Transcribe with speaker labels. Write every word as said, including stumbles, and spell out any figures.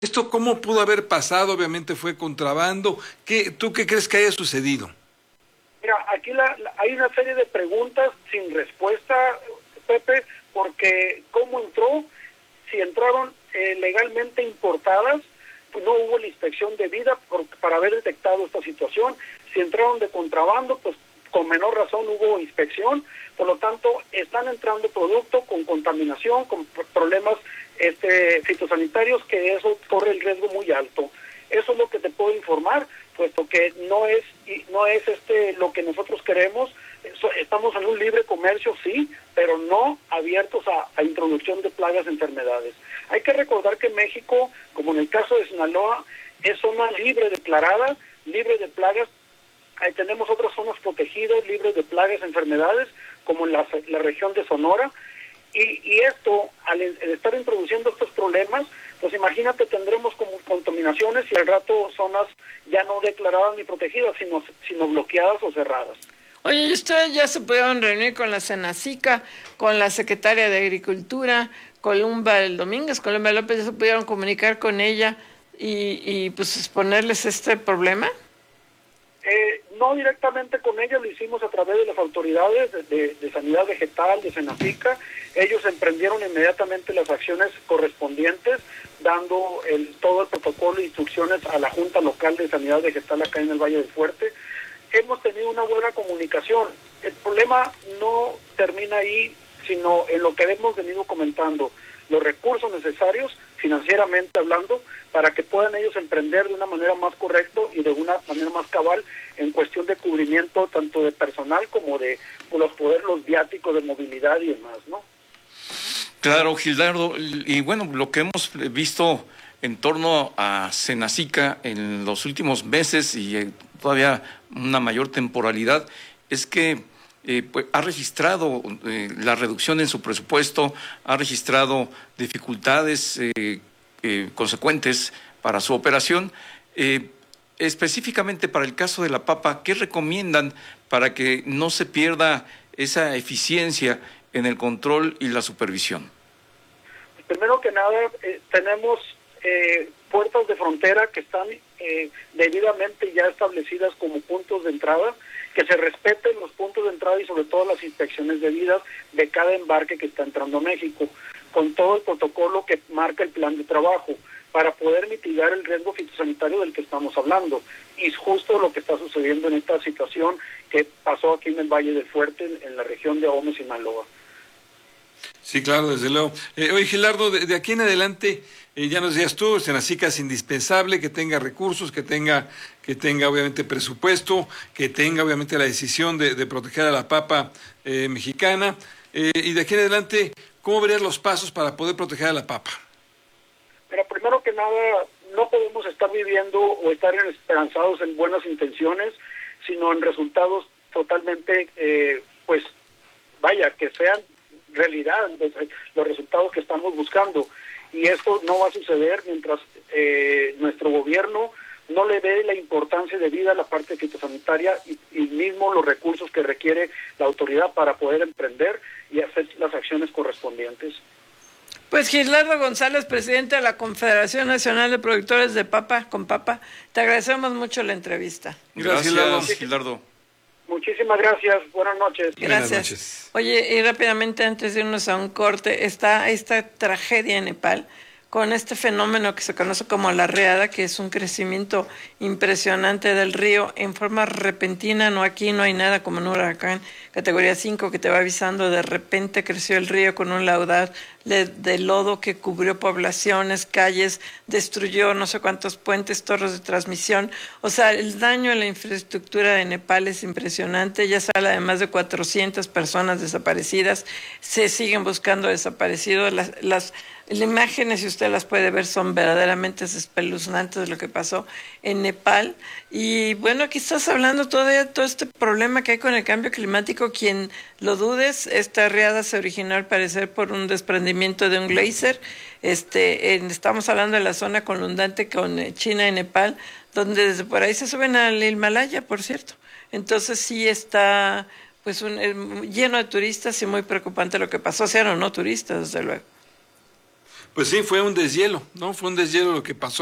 Speaker 1: ¿Esto cómo pudo haber pasado? Obviamente fue contrabando. ¿Qué, ¿Tú qué crees que haya sucedido?
Speaker 2: Mira, aquí la, la, hay una serie de preguntas sin respuesta, Pepe, porque ¿cómo entró? Si entraron eh, legalmente importadas, pues no hubo la inspección debida por, para haber detectado esta situación. Si entraron de contrabando, pues con menor razón hubo inspección. Por lo tanto, están entrando productos con contaminación, con problemas este, fitosanitarios, que eso corre el riesgo muy alto. Eso es lo que te puedo informar, puesto que no es no es este lo que nosotros queremos. Estamos en un libre comercio, sí, pero no abiertos a, a introducción de plagas, enfermedades. Hay que recordar que México, como en el caso de Sinaloa, es zona libre declarada, libre de plagas. Ahí tenemos otras zonas protegidas, libres de plagas, enfermedades, como en la, la región de Sonora. Y, y esto, al, al estar introduciendo estos problemas, pues imagínate, tendremos como contaminaciones y al rato zonas ya no declaradas ni protegidas, sino, sino bloqueadas o cerradas.
Speaker 3: Oye, ¿y ustedes ya se pudieron reunir con la Senacica, con la secretaria de Agricultura, Columba el Domínguez, Columba López, ya se pudieron comunicar con ella y, y pues exponerles este problema?
Speaker 2: Eh, no directamente con ella, lo hicimos a través de las autoridades de, de, de Sanidad Vegetal, de Senacica. Ellos emprendieron inmediatamente las acciones correspondientes, dando el, todo el protocolo e instrucciones a la Junta Local de Sanidad Vegetal acá en el Valle del Fuerte. Hemos tenido una buena comunicación. El problema no termina ahí, sino en lo que hemos venido comentando, los recursos necesarios, financieramente hablando, para que puedan ellos emprender de una manera más correcta y de una manera más cabal en cuestión de cubrimiento tanto de personal como de los poderes, los viáticos de movilidad y demás, ¿no?
Speaker 4: Claro, Gildardo, y bueno, lo que hemos visto en torno a Senacica en los últimos meses y todavía una mayor temporalidad es que eh, pues, ha registrado eh, la reducción en su presupuesto, ha registrado dificultades eh, eh, consecuentes para su operación. Eh, específicamente para el caso de la papa, ¿qué recomiendan para que no se pierda esa eficiencia en el control y la supervisión?
Speaker 2: Primero que nada, eh, tenemos eh, puertas de frontera que están eh, debidamente ya establecidas como puntos de entrada, que se respeten los puntos de entrada y sobre todo las inspecciones debidas de cada embarque que está entrando a México, con todo el protocolo que marca el plan de trabajo, para poder mitigar el riesgo fitosanitario del que estamos hablando. Y es justo lo que está sucediendo en esta situación que pasó aquí en el Valle del Fuerte, en, en la región de Ahome, Sinaloa.
Speaker 1: Sí, claro, desde luego. Eh, oye, Gilardo, de, de aquí en adelante, eh, ya nos decías tú, Senacica es indispensable que tenga recursos, que tenga, que tenga obviamente presupuesto, que tenga obviamente la decisión de, de proteger a la papa eh, mexicana. Eh, y de aquí en adelante, ¿cómo verías los pasos para poder proteger a la papa?
Speaker 2: Pero primero que nada, no podemos estar viviendo o estar esperanzados en buenas intenciones, sino en resultados totalmente, eh, pues, vaya, que sean realidad los resultados que estamos buscando. Y esto no va a suceder mientras eh, nuestro gobierno no le dé la importancia debida a la parte fitosanitaria y, y mismo los recursos que requiere la autoridad para poder emprender y hacer las acciones correspondientes.
Speaker 3: Pues Gilardo González, presidente de la Confederación Nacional de Productores de Papa, con Papa, te agradecemos mucho la entrevista.
Speaker 4: Gracias, Gracias Gilardo.
Speaker 2: Muchísimas gracias, buenas noches.
Speaker 3: Gracias.
Speaker 1: Buenas noches.
Speaker 3: Oye, y rápidamente antes de irnos a un corte, está esta tragedia en Nepal con este fenómeno que se conoce como la riada, que es un crecimiento impresionante del río en forma repentina. No, aquí no hay nada como un huracán categoría cinco que te va avisando, de repente creció el río con un laudal de, de lodo que cubrió poblaciones, calles, destruyó no sé cuántos puentes, torres de transmisión. O sea, el daño en la infraestructura de Nepal es impresionante. Ya se habla de más de cuatrocientas personas desaparecidas, se siguen buscando desaparecidos. Las, las Las imágenes, si usted las puede ver, son verdaderamente espeluznantes de lo que pasó en Nepal. Y bueno, aquí estás hablando todavía de todo este problema que hay con el cambio climático. Quien lo dudes, esta riada se originó al parecer por un desprendimiento de un geyser. Este, en, estamos hablando de la zona colindante con China y Nepal, donde desde por ahí se suben al Himalaya, por cierto. Entonces sí está pues un, lleno de turistas y muy preocupante lo que pasó, sean o no turistas, desde luego.
Speaker 1: Pues sí, fue un deshielo, ¿no? Fue un deshielo lo que pasó.